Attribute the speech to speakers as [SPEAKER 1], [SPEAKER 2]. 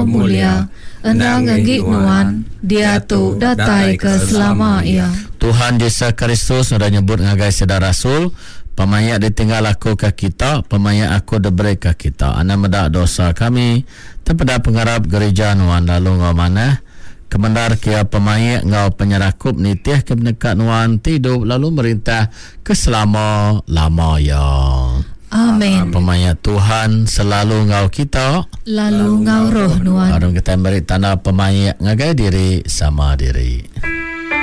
[SPEAKER 1] pemulia, enang ngegik nuan, dia tu datai ke selama ia.
[SPEAKER 2] Tuhan Yesus Kristus sudah nyebut ngagai sedar rasul, pemayak ditinggal aku ke kita, pemayak aku diberi ke kita. Ana medak dosa kami, tepada pengharap gereja nuan lalu ngau mana, kemendar kia pemayak ngau penyerakup nitiah ke menekat nuan tidur lalu merintah ke selama-lama ya.
[SPEAKER 1] Amin.
[SPEAKER 2] Pemayak Tuhan selalu ngau kita,
[SPEAKER 1] lalu ngau roh nuan.
[SPEAKER 2] Orang kita beri tanda pemayak ngagai diri sama diri.